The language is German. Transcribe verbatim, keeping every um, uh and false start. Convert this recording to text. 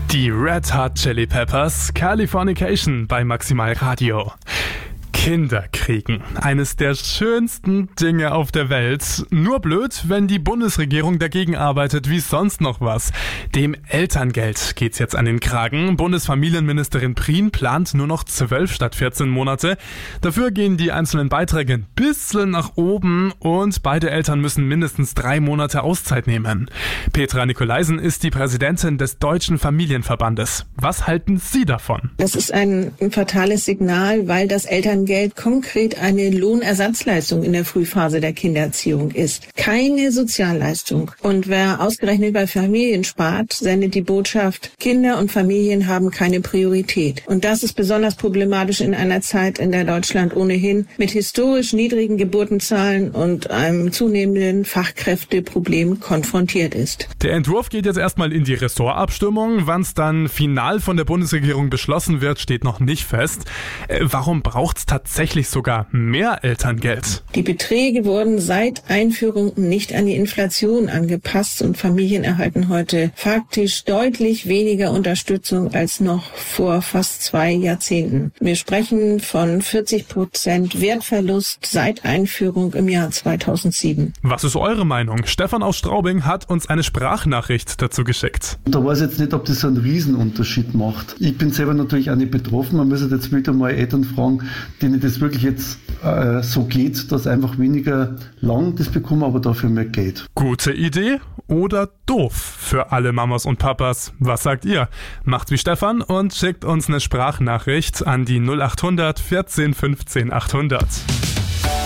Die Red Hot Chili Peppers, Californication bei Maximal Radio. Kinder kriegen. Eines der schönsten Dinge auf der Welt. Nur blöd, wenn die Bundesregierung dagegen arbeitet wie sonst noch was. Dem Elterngeld geht's jetzt an den Kragen. Bundesfamilienministerin Prien plant nur noch zwölf statt vierzehn Monate. Dafür gehen die einzelnen Beiträge ein bisschen nach oben und beide Eltern müssen mindestens drei Monate Auszeit nehmen. Petra Nikolaisen ist die Präsidentin des Deutschen Familienverbandes. Was halten Sie davon? Das ist ein, ein fatales Signal, weil das Elterngeld Geld konkret eine Lohnersatzleistung in der Frühphase der Kindererziehung ist. Keine Sozialleistung. Und wer ausgerechnet bei Familien spart, sendet die Botschaft, Kinder und Familien haben keine Priorität. Und das ist besonders problematisch in einer Zeit, in der Deutschland ohnehin mit historisch niedrigen Geburtenzahlen und einem zunehmenden Fachkräfteproblem konfrontiert ist. Der Entwurf geht jetzt erstmal in die Ressortabstimmung. Wann es dann final von der Bundesregierung beschlossen wird, steht noch nicht fest. Äh, warum braucht es tatsächlich sogar mehr Elterngeld? Die Beträge wurden seit Einführung nicht an die Inflation angepasst und Familien erhalten heute faktisch deutlich weniger Unterstützung als noch vor fast zwei Jahrzehnten. Wir sprechen von vierzig Prozent Wertverlust seit Einführung im Jahr zweitausendsieben. Was ist eure Meinung? Stefan aus Straubing hat uns eine Sprachnachricht dazu geschickt. Da weiß ich jetzt nicht, ob das so einen Riesenunterschied macht. Ich bin selber natürlich auch nicht betroffen. Man müsste jetzt wieder mal Eltern fragen, denen das wirklich jetzt äh, so geht, dass einfach weniger lang das bekommen, aber dafür mehr Geld. Gute Idee oder doof für alle Mamas und Papas? Was sagt ihr? Macht wie Stefan und schickt uns eine Sprachnachricht an die null acht hundert vierzehn fünfzehn achthundert.